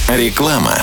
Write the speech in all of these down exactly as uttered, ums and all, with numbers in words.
Реклама.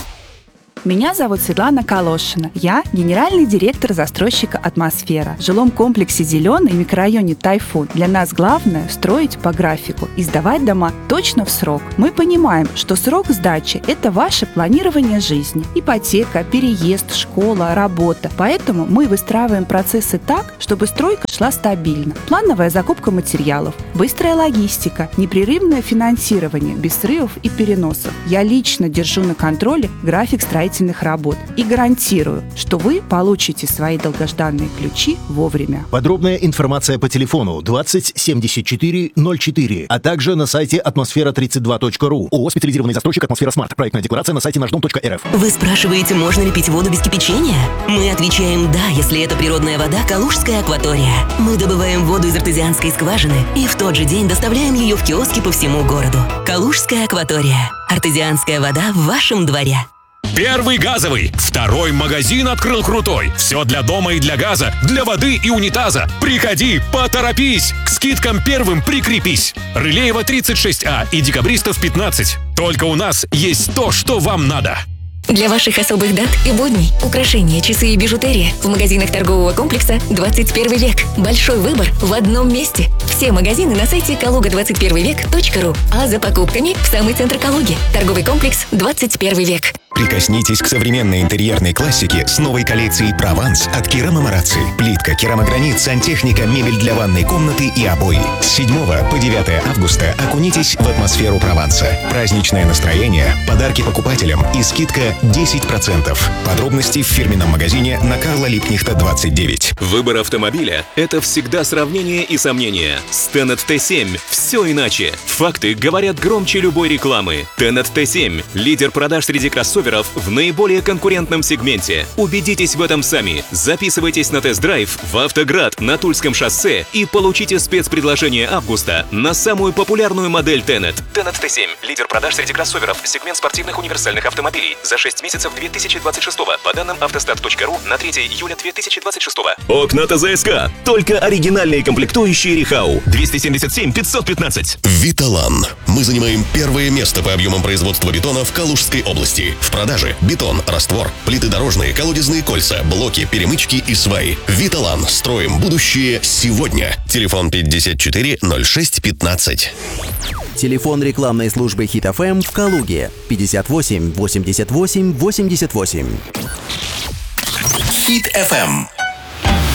Меня зовут Светлана Колошина. Я генеральный директор застройщика «Атмосфера». В жилом комплексе «Зеленый» в микрорайоне Тайфун для нас главное – строить по графику и сдавать дома точно в срок. Мы понимаем, что срок сдачи – это ваше планирование жизни. Ипотека, переезд, школа, работа. Поэтому мы выстраиваем процессы так, чтобы стройка шла стабильно. Плановая закупка материалов, быстрая логистика, непрерывное финансирование, без срывов и переносов. Я лично держу на контроле график строительства работ и гарантирую, что вы получите свои долгожданные ключи вовремя. Подробная информация по телефону двадцать семьдесят четыре ноль четыре, а также на сайте атмосфера тридцать два точка ру. ООО «Специализированный застройщик «Атмосфера Смарт». Проектная декларация на сайте наш дом точка эр эф. Вы спрашиваете, можно ли пить воду без кипячения? Мы отвечаем «да», если это природная вода «Калужская акватория». Мы добываем воду из артезианской скважины и в тот же день доставляем ее в киоски по всему городу. «Калужская акватория». Артезианская вода в вашем дворе. Первый газовый. Второй магазин открыл крутой. Все для дома и для газа, для воды и унитаза. Приходи, поторопись. К скидкам первым прикрепись. Рылеева тридцать шесть А и Декабристов пятнадцать. Только у нас есть то, что вам надо. Для ваших особых дат и будней украшения, часы и бижутерия в магазинах торгового комплекса «двадцать первый век». Большой выбор в одном месте. Все магазины на сайте калуга двадцать первый век точка ру. А за покупками в самый центр Калуги. Торговый комплекс «двадцать первый век». Прикоснитесь к современной интерьерной классике с новой коллекцией «Прованс» от Керама Марацци. Плитка, керамогранит, сантехника, мебель для ванной комнаты и обои. С седьмого по девятое августа окунитесь в атмосферу Прованса. Праздничное настроение, подарки покупателям и скидка десять процентов. Подробности в фирменном магазине на Карла Липкнехта двадцать девять. Выбор автомобиля – это всегда сравнение и сомнения. С Тенет Т семь все иначе. Факты говорят громче любой рекламы. Тенет Т семь – лидер продаж среди кроссоверов в наиболее конкурентном сегменте. Убедитесь в этом сами. Записывайтесь на тест-драйв в «Автоград» на Тульском шоссе и получите спецпредложение августа на самую популярную модель Тенет. Тенет Т семь – лидер продаж среди кроссоверов, сегмент спортивных универсальных автомобилей. За шесть месяцев две тысячи двадцать шестого, по данным автостат точка ру на третье июля две тысячи двадцать шестого. Окна ТЗСК. Только оригинальные комплектующие Рихау. двести семьдесят семь пятьсот пятнадцать. Виталан. Мы занимаем первое место по объемам производства бетона в Калужской области. В продаже бетон, раствор, плиты дорожные, колодезные кольца, блоки, перемычки и сваи. Виталан. Строим будущее сегодня. Телефон пятьдесят четыре ноль шесть пятнадцать. Телефон рекламной службы Хит эф эм в Калуге пятьдесят восемь восемьдесят восемь восемьдесят восемь. Хит эф эм.